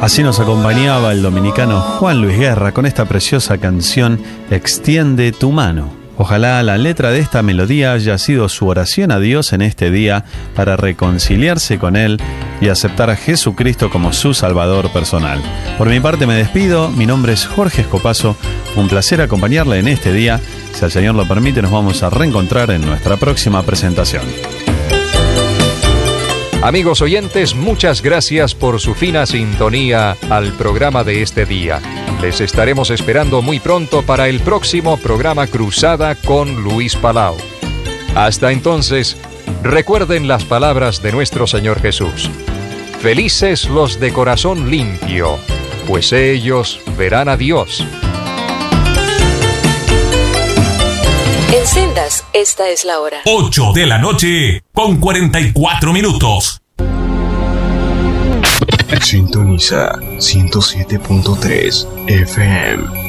Así nos acompañaba el dominicano Juan Luis Guerra con esta preciosa canción Extiende tu mano. Ojalá la letra de esta melodía haya sido su oración a Dios en este día para reconciliarse con Él y aceptar a Jesucristo como su Salvador personal. Por mi parte me despido, mi nombre es Jorge Escopazo, un placer acompañarle en este día. Si el Señor lo permite, nos vamos a reencontrar en nuestra próxima presentación. Amigos oyentes, muchas gracias por su fina sintonía al programa de este día. Les estaremos esperando muy pronto para el próximo programa Cruzada con Luis Palau. Hasta entonces, recuerden las palabras de nuestro Señor Jesús. Felices los de corazón limpio, pues ellos verán a Dios. En Sendas, esta es la hora. 8 de la noche con 44 minutos. Sintoniza 107.3 FM.